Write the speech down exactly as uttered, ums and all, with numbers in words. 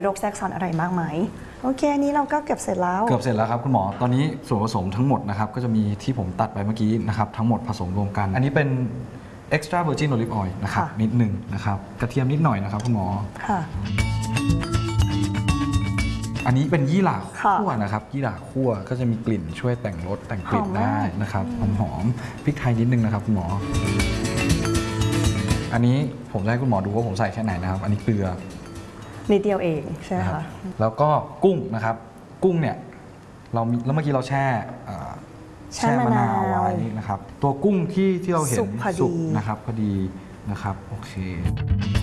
โรคแทรกซ้อนอะไรมากไหมโอเคอันนี้เราก็เกือบเสร็จแล้วเกือบเสร็จแล้วครับคุณหมอตอนนี้ส่วนผสมทั้งหมดนะครับก็จะมีที่ผมตัดไปเมื่อกี้นะครับทั้งหมดผสมรวมกันอันนี้เป็น extra virgin olive oil นะครับนิดหนึ่งนะครับกระเทียมนิดหน่อยนะครับคุณหมอค่ะอันนี้เป็นยี่หร่าคั่วนะครับยี่หร่าคั่วก็จะมีกลิ่นช่วยแต่งรสแต่งกลิ่นได้นะครับหอมๆพริกไทยนิดนึงนะครับคุณหมออันนี้ผมจะให้คุณหมอดูว่าผมใส่แค่ไหนนะครับอันนี้เกลือนิดเดียวเองใช่ไหมคะแล้วก็กุ้งนะครับกุ้งเนี่ยเรามีแล้วเมื่อกี้เราแช่แช่มะนาวไว้นะครับตัวกุ้งที่ที่เราเห็นสุกนะครับพอดีนะครับโอเค